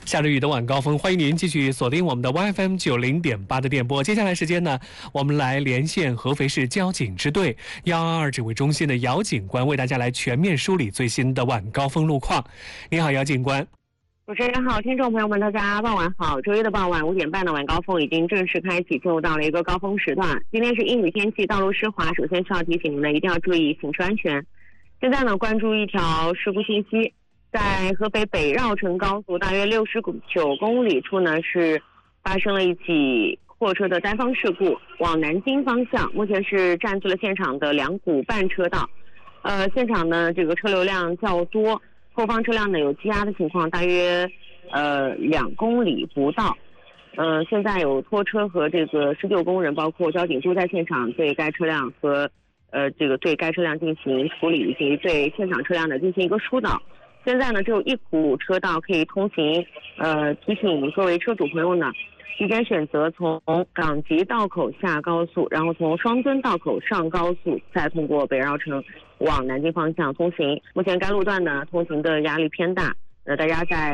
下着雨的晚高峰，欢迎您继续锁定我们的 YFM90.8的电波。接下来时间呢，我们来连线合肥市交警支队122指挥中心的姚警官，为大家来全面梳理最新的晚高峰路况。你好，姚警官。 主持人好，听众朋友们，大家傍晚好。周一的傍晚5点半的晚高峰已经正式开启，进入到了一个高峰时段。今天是阴雨天气，道路湿滑，首先需要提醒您呢，一定要注意行车安全。现在呢，关注一条事故信息，在合肥北绕城高速大约69公里处呢，是发生了一起货车的单方事故，往南京方向，目前是占据了现场的2股半车道。现场呢，这个车流量较多。后方车辆呢有积压的情况，大约2公里不到。现在有拖车和这个施救工人，包括交警都在现场对该车辆和对该车辆进行处理，以及对现场车辆呢进行一个疏导。现在呢只有1股车道可以通行，提醒各位车主朋友呢，提前选择从港吉道口下高速，然后从双墩道口上高速，再通过北绕城往南京方向通行。目前该路段呢通行的压力偏大，大家在